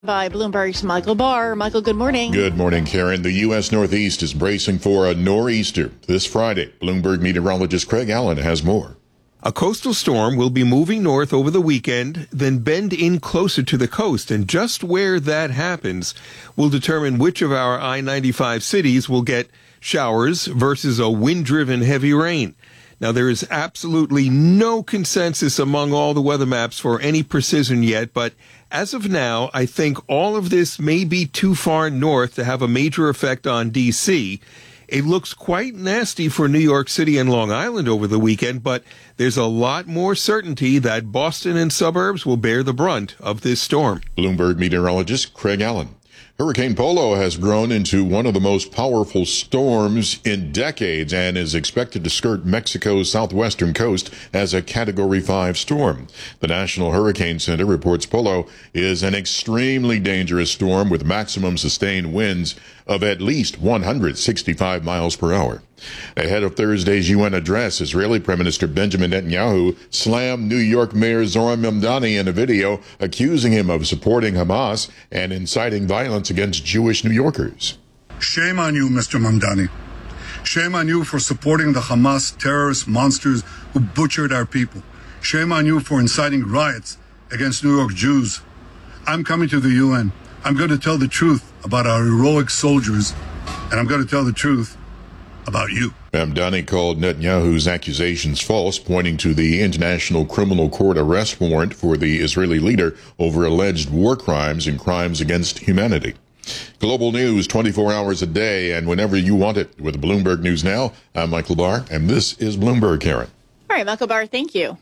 By Bloomberg's Michael Barr. Michael, good morning. Good morning, Karen. The U.S. Northeast is bracing for a nor'easter this Friday. Bloomberg meteorologist Craig Allen has more. A coastal storm will be moving north over the weekend, then bend in closer to the coast. And just where that happens will determine which of our I-95 cities will get showers versus a wind-driven heavy rain. Now, there is absolutely no consensus among all the weather maps for any precision yet, but as of now, I think all of this may be too far north to have a major effect on D.C. It looks quite nasty for New York City and Long Island over the weekend, but there's a lot more certainty that Boston and suburbs will bear the brunt of this storm. Bloomberg meteorologist Craig Allen. Hurricane Polo has grown into one of the most powerful storms in decades and is expected to skirt Mexico's southwestern coast as a Category 5 storm. The National Hurricane Center reports Polo is an extremely dangerous storm with maximum sustained winds of at least 165 miles per hour. Ahead of Thursday's UN address, Israeli Prime Minister Benjamin Netanyahu slammed New York Mayor Zohran Mamdani in a video accusing him of supporting Hamas and inciting violence against Jewish New Yorkers. Shame on you, Mr. Mamdani. Shame on you for supporting the Hamas terrorist monsters who butchered our people. Shame on you for inciting riots against New York Jews. I'm coming to the UN. I'm going to tell the truth about our heroic soldiers, and I'm going to tell the truth about you. Mamdani called Netanyahu's accusations false, pointing to the International Criminal Court arrest warrant for the Israeli leader over alleged war crimes and crimes against humanity. Global news 24 hours a day and whenever you want it with Bloomberg News Now. I'm Michael Barr, and this is Bloomberg, Karen. All right, Michael Barr, thank you.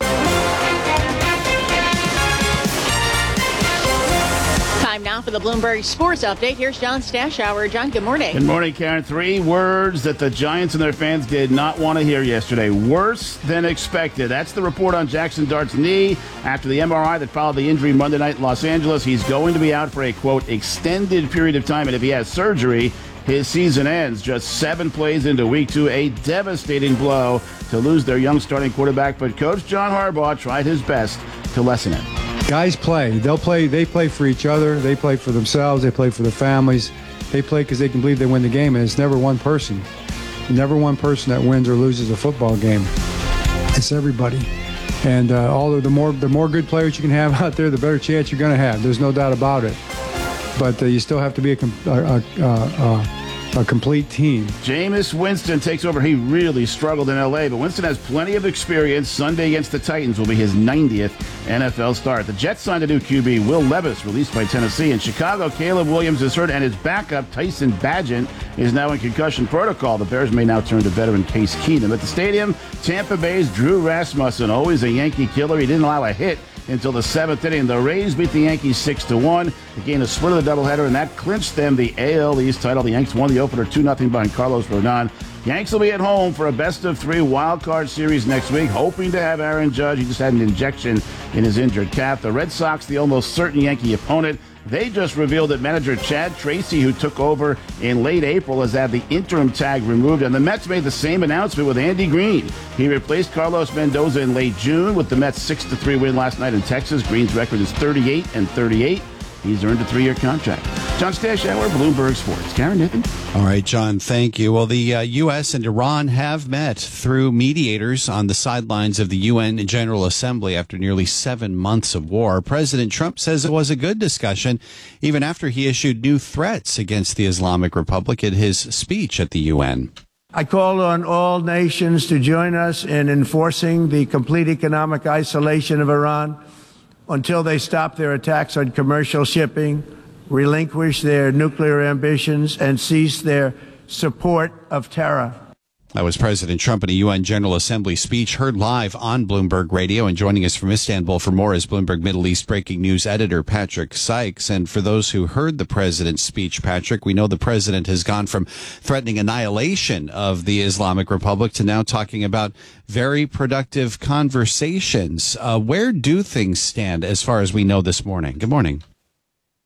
Time now for the Bloomberg Sports Update. Here's John Stashower. John, good morning. Good morning, Karen. 3 words that the Giants and their fans did not want to hear yesterday. Worse than expected. That's the report on Jackson Dart's knee after the MRI that followed the injury Monday night in Los Angeles. He's going to be out for a, quote, extended period of time, and if he has surgery, his season ends just 7 plays into Week 2. A devastating blow to lose their young starting quarterback, but Coach John Harbaugh tried his best to lessen it. Guys play. They play for each other. They play for themselves. They play for their families. They play because they can believe they win the game, and it's never one person. Never one person that wins or loses a football game. It's everybody. And the more good players you can have out there, the better chance you're going to have. There's no doubt about it. But you still have to be a complete team. Jameis Winston takes over. He really struggled in L.A., but Winston has plenty of experience. Sunday against the Titans will be his 90th NFL start. The Jets signed a new QB, Will Levis, released by Tennessee. In Chicago, Caleb Williams is hurt, and his backup, Tyson Bagent, is now in concussion protocol. The Bears may now turn to veteran Case Keenum. At the stadium, Tampa Bay's Drew Rasmussen, always a Yankee killer. He didn't allow a hit until the 7th inning. The Rays beat the Yankees 6-1. They gained a split of the doubleheader, and that clinched them the AL East title. The Yanks won the opener 2-0 behind Carlos Rodon. Yanks will be at home for a best-of-3 wild-card series next week, hoping to have Aaron Judge. He just had an injection in his injured calf. The Red Sox, the almost certain Yankee opponent, they just revealed that manager Chad Tracy, who took over in late April, has had the interim tag removed. And the Mets made the same announcement with Andy Green. He replaced Carlos Mendoza in late June with the Mets' 6-3 win last night in Texas. Green's record is 38-38. He's earned a 3-year contract. John Stashower, Bloomberg Sports. Karen Niffen. All right, John, thank you. Well, the U.S. and Iran have met through mediators on the sidelines of the UN General Assembly after nearly 7 months of war. President Trump says it was a good discussion, even after he issued new threats against the Islamic Republic in his speech at the UN. I call on all nations to join us in enforcing the complete economic isolation of Iran until they stop their attacks on commercial shipping, relinquish their nuclear ambitions, and cease their support of terror. That was President Trump in a UN General Assembly speech heard live on Bloomberg Radio. And joining us from Istanbul for more is Bloomberg Middle East breaking news editor Patrick Sykes. And for those who heard the president's speech, Patrick, we know the president has gone from threatening annihilation of the Islamic Republic to now talking about very productive conversations. Where do things stand as far as we know this morning? Good morning.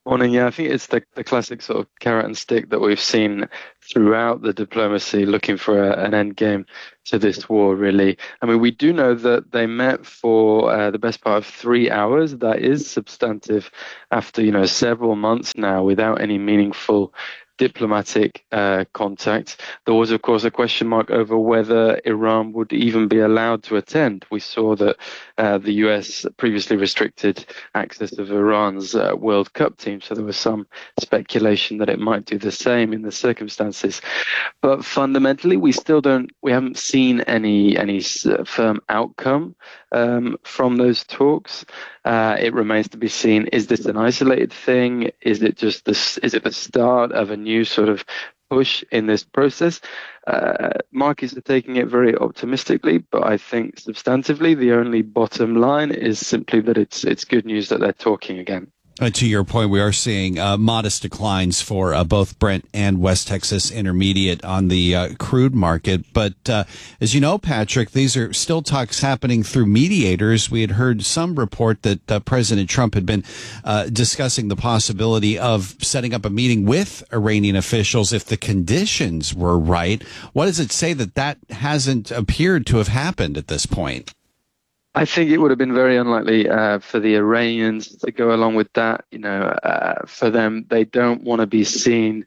Morning. Yeah, I think it's the classic sort of carrot and stick that we've seen throughout the diplomacy, looking for an end game to this war, really. I mean, we do know that they met for the best part of 3 hours. That is substantive after, several months now without any meaningful diplomatic contact. There was, of course, a question mark over whether Iran would even be allowed to attend. We saw that the US previously restricted access of Iran's World Cup team, so there was some speculation that it might do the same in the circumstances. But fundamentally, we haven't seen any firm outcome from those talks. It remains to be seen. Is this an isolated thing? Is it the start of a new sort of push in this process? Markets are taking it very optimistically, but I think substantively the only bottom line is simply that it's good news that they're talking again. To your point, we are seeing modest declines for both Brent and West Texas Intermediate on the crude market. But as you know, Patrick, these are still talks happening through mediators. We had heard some report that President Trump had been discussing the possibility of setting up a meeting with Iranian officials if the conditions were right. What does it say that hasn't appeared to have happened at this point? I think it would have been very unlikely for the Iranians to go along with that. For them, they don't want to be seen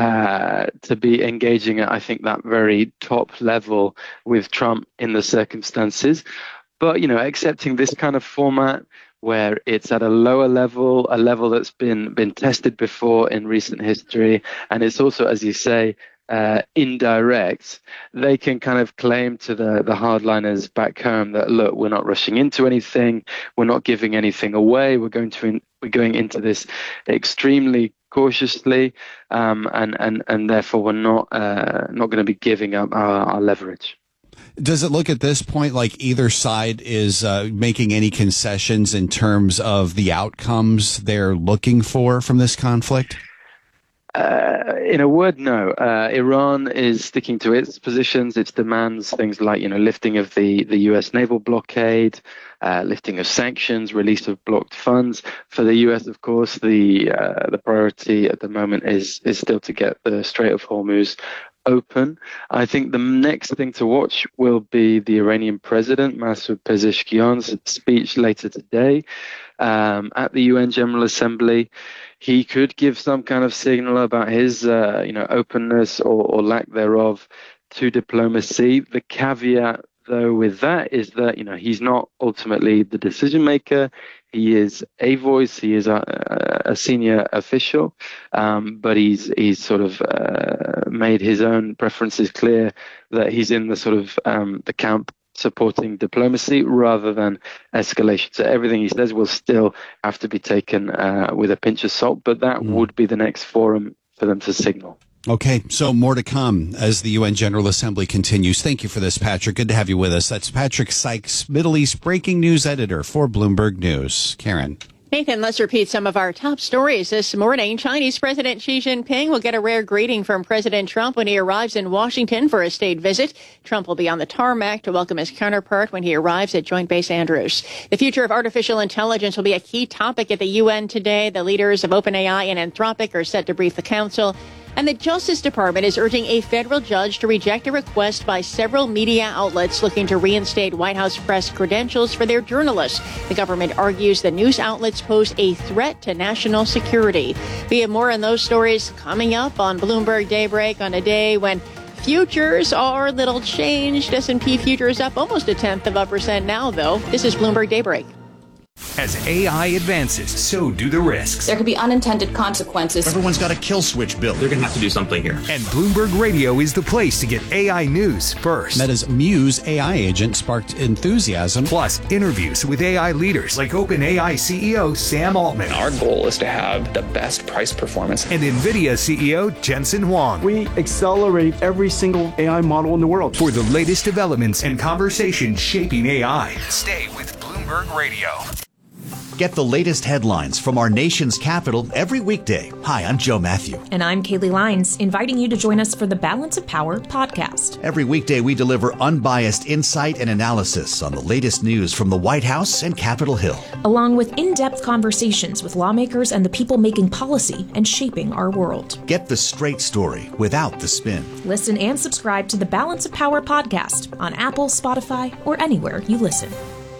to be engaging at, I think, that very top level with Trump in the circumstances. But, accepting this kind of format where it's at a lower level, a level that's been tested before in recent history, and it's also, as you say, indirect, they can kind of claim to the hardliners back home that, look, we're not rushing into anything, we're not giving anything away, we're going into this extremely cautiously, and therefore we're not going to be giving up our leverage. Does it look at this point like either side is making any concessions in terms of the outcomes they're looking for from this conflict? In a word, no. Iran is sticking to its positions, its demands, things like, lifting of the U.S. naval blockade, lifting of sanctions, release of blocked funds. For the U.S., of course, the priority at the moment is still to get the Strait of Hormuz open. I think the next thing to watch will be the Iranian president, Masoud Pezeshkian's speech later today at the UN General Assembly. He could give some kind of signal about his, openness or lack thereof to diplomacy. The caveat, though, with that is that, he's not ultimately the decision maker. He is a voice. He is a senior official, but he's sort of made his own preferences clear that he's in the sort of the camp supporting diplomacy rather than escalation. So everything he says will still have to be taken with a pinch of salt, but that would be the next forum for them to signal. Okay, so more to come as the UN General Assembly continues. Thank you for this, Patrick. Good to have you with us. That's Patrick Sykes, Middle East breaking news editor for Bloomberg News. Karen. Nathan, let's repeat some of our top stories this morning. Chinese President Xi Jinping will get a rare greeting from President Trump when he arrives in Washington for a state visit. Trump will be on the tarmac to welcome his counterpart when he arrives at Joint Base Andrews. The future of artificial intelligence will be a key topic at the UN today. The leaders of OpenAI and Anthropic are set to brief the council. And the Justice Department is urging a federal judge to reject a request by several media outlets looking to reinstate White House press credentials for their journalists. The government argues the news outlets pose a threat to national security. We have more on those stories coming up on Bloomberg Daybreak on a day when futures are a little changed. S&P futures up almost 0.1% now, though. This is Bloomberg Daybreak. As AI advances, so do the risks. There could be unintended consequences. Everyone's got a kill switch built. They're going to have to do something here. And Bloomberg Radio is the place to get AI news first. Meta's Muse AI agent sparked enthusiasm. Plus, interviews with AI leaders like OpenAI CEO Sam Altman. Our goal is to have the best price performance. And NVIDIA CEO Jensen Huang. We accelerate every single AI model in the world. For the latest developments and conversations shaping AI, stay with Bloomberg Radio. Get the latest headlines from our nation's capital every weekday. Hi, I'm Joe Matthew. And I'm Kaylee Lines, inviting you to join us for the Balance of Power podcast. Every weekday, we deliver unbiased insight and analysis on the latest news from the White House and Capitol Hill, along with in-depth conversations with lawmakers and the people making policy and shaping our world. Get the straight story without the spin. Listen and subscribe to the Balance of Power podcast on Apple, Spotify, or anywhere you listen.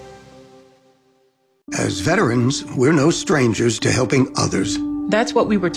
As veterans, we're no strangers to helping others. That's what we were